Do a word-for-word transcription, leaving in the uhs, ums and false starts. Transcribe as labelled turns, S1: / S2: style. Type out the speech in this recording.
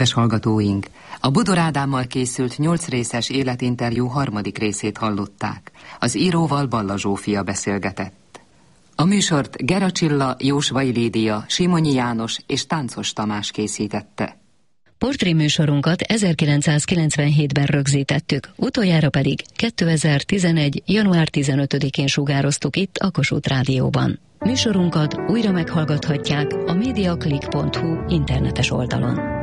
S1: Kedves hallgatóink! A Bodor Ádámmal készült nyolc részes életinterjú harmadik részét hallották. Az íróval Balla Zsófia beszélgetett. A műsort Gera Csilla, Jósvai Lídia, Simonyi János és Táncos Tamás készítette.
S2: Portréműsorunkat ezerkilencszázkilencvenhétben rögzítettük, utoljára pedig kétezer-tizenegy. január tizenötödikén sugároztuk itt a Kossuth Rádióban. Műsorunkat újra meghallgathatják a mediaclick pont hu internetes oldalon.